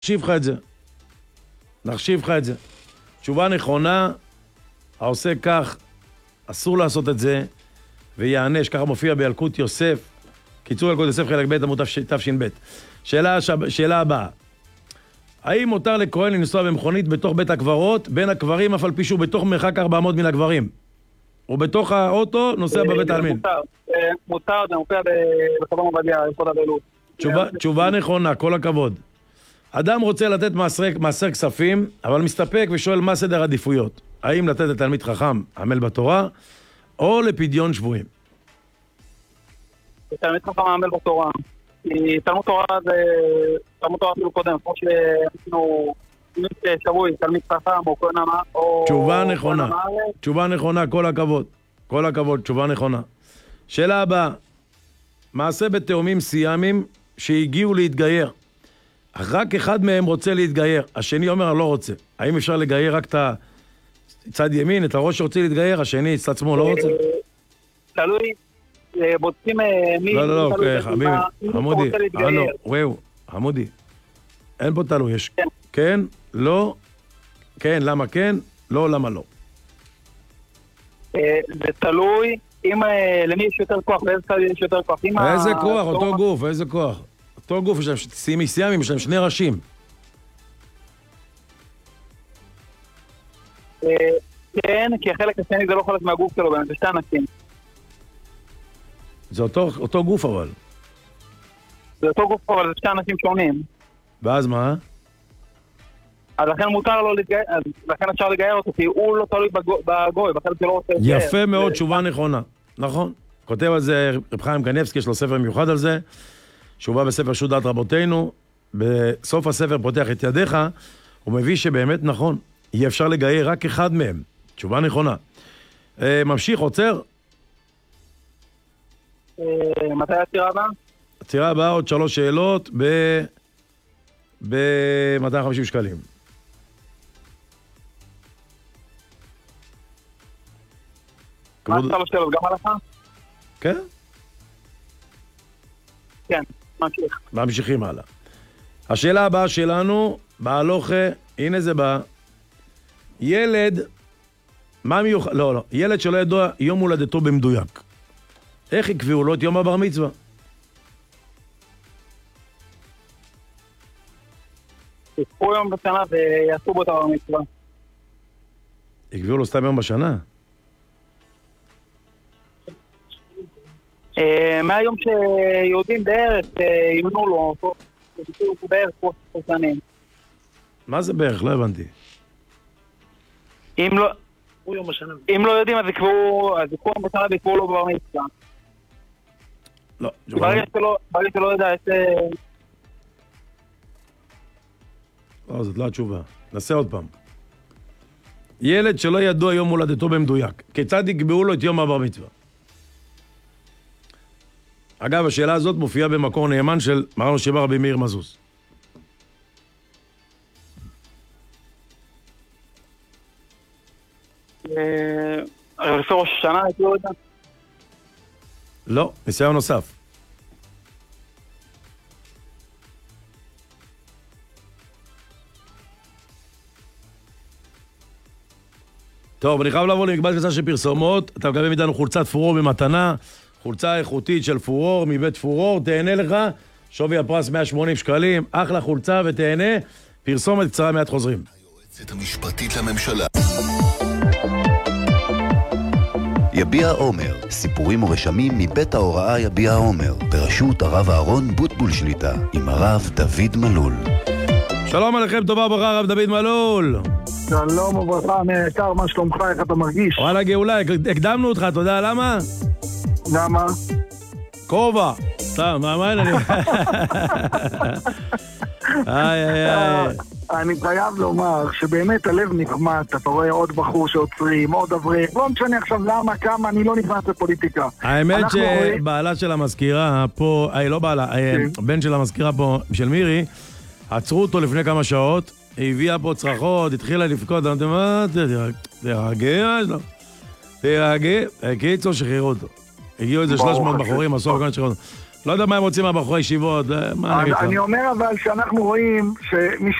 נחשיב לך את זה. נחשיב לך את זה. תשובה נכונה, העושה כך, אסור לעשות את זה, ויענש, ככה מופיע בילקוט יוסף, קיצור ילקוט יוסף חלק ב' עמוד תש"ב. שאלה הבאה. האם מותר לכהן לנסוע במכונית בתוך בית הקברות, בין הקברים, אף על פי שהוא בתוך מרחק 400 מן הקברים? ובתוך האוטו נוסע בבית העלמין. מותר, זה מופיע בחב"ם עובדיה, יסוד אבלות. תשובה נכונה, כל הכבוד. אדם רוצה לתת מעשר כספים, אבל מסתפק ושואל מה סדר עדיפויות. האם לתת לתלמיד חכם, עמל בתורה, או לפדיון שבויים? תלמיד חכם עמל בתורה. תלמוד תורה זה... תלמוד תורה אפילו קודם, כמו שעשינו... שבוי, תלמיד חכם או כהן אמר... תשובה נכונה. תשובה נכונה, כל הכבוד. כל הכבוד, תשובה נכונה. שאלה הבאה. מעשה בתאומים סיאמים שהגיעו להתגייר. רק אחד מהם רוצה להתגייר, השני אומר, אני לא רוצה. האם אפשר לגייר רק את הצד ימין, את הראש שרוצה להתגייר, השני, צד שמאל, לא רוצה? תלוי, בודקים מי... לא, חמודי, חמודי, אין פה תלוי, יש כן, לא, כן, למה כן, לא, למה לא. זה תלוי, אם למי יש יותר כוח, לאיזה צד יש יותר כוח. איזה כוח, אותו גוף, איזה כוח. אותו גוף, יש להם שני ראשים. כן, כי החלק השני זה לא חלק מהגוף שלו, זה שתי אנשים. זה אותו גוף אבל. זה אותו גוף אבל זה שתי אנשים שונים. ואז מה? אז לכן מותר לו להתגייר, אז לכן אפשר לגייר אותו, כי הוא לא תלוי בגוי, בחלק שלא רוצה... יפה מאוד, תשובה נכונה. נכון. כותב על זה רב חיים קניבסקי, יש לו ספר מיוחד על זה. שהוא בא בספר שודת רבותינו, בסוף הספר פותח את ידיך, הוא מביא שבאמת נכון, יהיה אפשר לגייר רק אחד מהם. תשובה נכונה. ממשיך, עוצר? מתי הצירה הבאה? הצירה הבאה, עוד 3 שאלות ב-250 שקלים. מה 3 שאלות, גם עליך? כן? כן. ממשיכים הלאה. השאלה הבאה שלנו, בהלוכה, הנה זה בא. ילד, מה מיוחד? לא, ילד שלא ידוע יום הולדתו במדויק. איך יקביעו לו את יום הבר מצווה? יקבעו יום בשנה ויעשו בו את הבר מצווה. יקביעו לו סתם יום בשנה? מהיום שיהודים בערך ימנו לו, הוא בערך פה שנים. מה זה בערך? לא הבנתי. אם לא יודעים, אז יקבעו בשנה ויקבעו לו בבר מצווה. לא. ברגע שלא יודע את... לא, זאת לא התשובה. נסה עוד פעם. ילד שלא ידוע יום הולדתו במדויק. כיצד יקבעו לו את יום הבר מצווה? אגב, השאלה הזאת מופיעה במקור נאמן של מרן ראש ישיבה רבי מאיר מזוז. לפי ראש השנה, הייתי לא יודע? לא, ניסיון נוסף. טוב, אני חייב לעבור למקבץ קצר של פרסומות. אתה מקבל מאיתנו חולצת פורור במתנה. חולצה איכותית של פורור, מבית פורור, תהנה לך, שווי הפרס 180 שקלים, אחלה חולצה ותהנה, פרסומת קצרה מעט חוזרים. היועצת המשפטית לממשלה. יביע עומר, סיפורים ורשמים מבית ההוראה יביע עומר, בראשות הרב אהרון בוטבול שליטה, עם הרב דוד מלול. שלום עליכם, טובה וברכה, הרב דוד מלול. שלום וברכה, נעקר, מה שלומך, איך אתה מרגיש? וואלה גאולה, הקדמנו אותך, אתה יודע למה? למה? כובע. סתם, מה העניין? אני חייב לומר שבאמת הלב נגמר, אתה רואה עוד בחור שעוצרים, עוד אברך, לא משנה עכשיו למה, כמה, אני לא נכנס לפוליטיקה. האמת שבעלה של המזכירה פה, לא בעלה, בן של המזכירה פה, של מירי, עצרו אותו לפני כמה שעות, הביאה פה צרחות, התחילה לפקוד, אמרתי, מה, תרגע, קיצור שחררו אותו. הגיעו איזה 300 בחורים, עשו הכל שחררו אותו. לא יודע מה הם רוצים מהבחורי ישיבות, מה אני אגיד לך? אני אומר אבל שאנחנו רואים שמי